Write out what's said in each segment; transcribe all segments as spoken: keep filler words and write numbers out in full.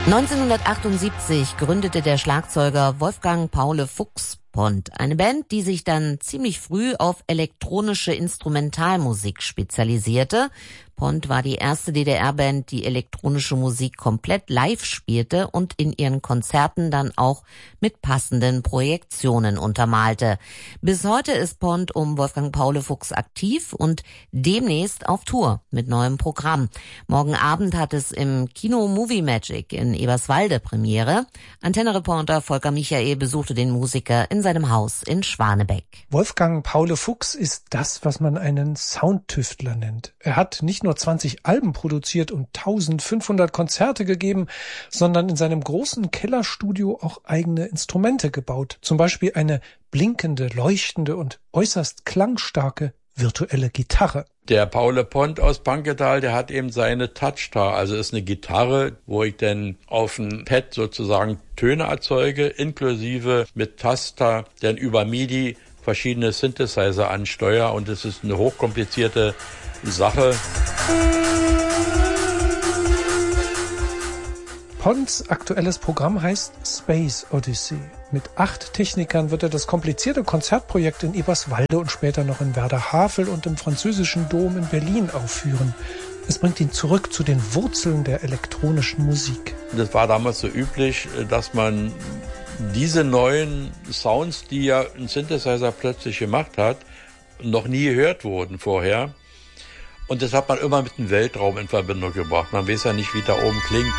neunzehnhundertachtundsiebzig gründete der Schlagzeuger Wolfgang Paule Fuchs Pont, eine Band, die sich dann ziemlich früh auf elektronische Instrumentalmusik spezialisierte. Pont war die erste D D R-Band, die elektronische Musik komplett live spielte und in ihren Konzerten dann auch mit passenden Projektionen untermalte. Bis heute ist Pont um Wolfgang Paule Fuchs aktiv und demnächst auf Tour mit neuem Programm. Morgen Abend hat es im Kino Movie Magic in Eberswalde Premiere. Antenne-Reporter Volker Michael besuchte den Musiker in seinem Haus in Schwanebeck. Wolfgang Paule Fuchs ist das, was man einen Soundtüftler nennt. Er hat nicht nur zwanzig Alben produziert und eintausendfünfhundert Konzerte gegeben, sondern in seinem großen Kellerstudio auch eigene Instrumente gebaut. Zum Beispiel eine blinkende, leuchtende und äußerst klangstarke virtuelle Gitarre. Der Paule Pont aus Panketal, der hat eben seine Touchtar, also ist eine Gitarre, wo ich dann auf dem Pad sozusagen Töne erzeuge, inklusive mit Taster, dann über MIDI verschiedene Synthesizer ansteuere, und es ist eine hochkomplizierte Sache. Ponts aktuelles Programm heißt Space Odyssey. Mit acht Technikern wird er das komplizierte Konzertprojekt in Eberswalde und später noch in Werder-Havel und im Französischen Dom in Berlin aufführen. Es bringt ihn zurück zu den Wurzeln der elektronischen Musik. Das war damals so üblich, dass man diese neuen Sounds, die ja ein Synthesizer plötzlich gemacht hat, noch nie gehört wurden vorher. Und das hat man immer mit dem Weltraum in Verbindung gebracht. Man weiß ja nicht, wie da oben klingt.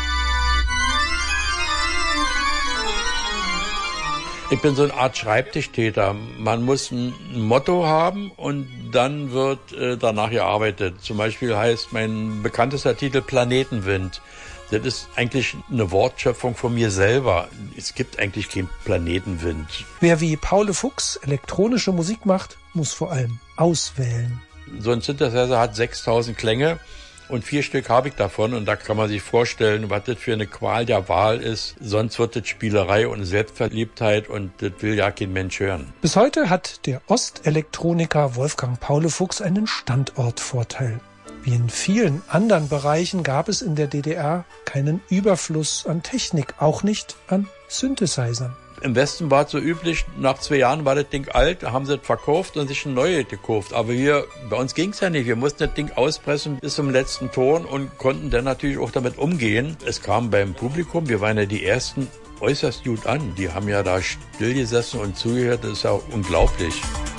Ich bin so eine Art Schreibtischtäter. Man muss ein Motto haben und dann wird äh, danach gearbeitet. Zum Beispiel heißt mein bekanntester Titel Planetenwind. Das ist eigentlich eine Wortschöpfung von mir selber. Es gibt eigentlich keinen Planetenwind. Wer wie Paule Fuchs elektronische Musik macht, muss vor allem auswählen. So ein Synthesizer hat sechstausend Klänge. Und vier Stück habe ich davon, und da kann man sich vorstellen, was das für eine Qual der Wahl ist. Sonst wird das Spielerei und Selbstverliebtheit, und das will ja kein Mensch hören. Bis heute hat der Ostelektroniker Wolfgang Paule Fuchs einen Standortvorteil. Wie in vielen anderen Bereichen gab es in der D D R keinen Überfluss an Technik, auch nicht an Synthesizern. Im Westen war es so üblich, nach zwei Jahren war das Ding alt, da haben sie es verkauft und sich ein neues gekauft. Aber hier, bei uns ging es ja nicht. Wir mussten das Ding auspressen bis zum letzten Ton und konnten dann natürlich auch damit umgehen. Es kam beim Publikum, wir waren ja die Ersten, äußerst gut an. Die haben ja da still gesessen und zugehört, das ist ja unglaublich.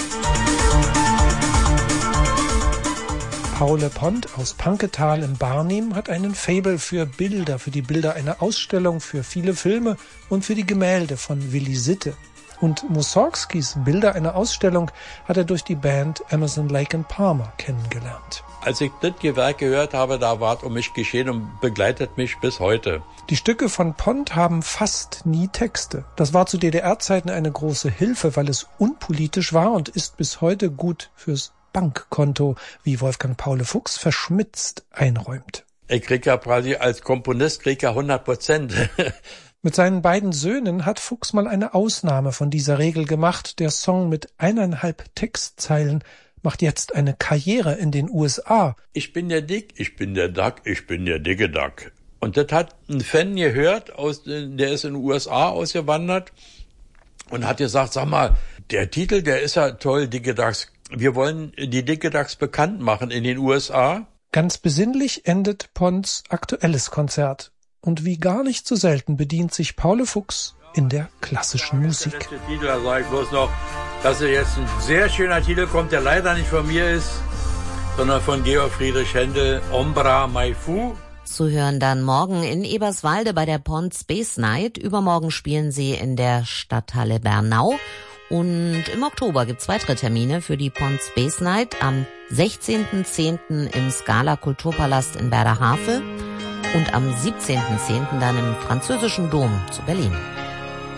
Paule Pont aus Panketal in Barnim hat einen Faible für Bilder, für die Bilder einer Ausstellung, für viele Filme und für die Gemälde von Willi Sitte. Und Mussorgskis Bilder einer Ausstellung hat er durch die Band Emerson, Lake and Palmer kennengelernt. Als ich das Gewerk gehört habe, da war es um mich geschehen und begleitet mich bis heute. Die Stücke von Pont haben fast nie Texte. Das war zu D D R-Zeiten eine große Hilfe, weil es unpolitisch war und ist bis heute gut fürs Bankkonto, wie Wolfgang Paule Fuchs verschmitzt einräumt. Ich krieg ja quasi als Komponist krieg ja hundert Prozent. Mit seinen beiden Söhnen hat Fuchs mal eine Ausnahme von dieser Regel gemacht. Der Song mit eineinhalb Textzeilen macht jetzt eine Karriere in den U S A. Ich bin der Dick, ich bin der Duck, ich bin der dicke Duck. Und das hat ein Fan gehört, aus, der ist in den U S A ausgewandert und hat gesagt, sag mal, der Titel, der ist ja toll, dicke Ducks. Wir wollen die Dicke Ducks bekannt machen in den U S A. Ganz besinnlich endet Ponts aktuelles Konzert. Und wie gar nicht so selten bedient sich Paule Fuchs in der klassischen Musik. Der letzte Titel, da sage ich bloß noch, dass er jetzt ein sehr schöner Titel kommt, der leider nicht von mir ist, sondern von Georg Friedrich Händel, Ombra Mai Fu. Zu hören dann morgen in Eberswalde bei der Pont Space Night. Übermorgen spielen sie in der Stadthalle Bernau. Und im Oktober gibt's weitere Termine für die Pont Space Night am sechzehnten zehnten im Scala Kulturpalast in Werder-Havel und am siebzehnten zehnten dann im Französischen Dom zu Berlin.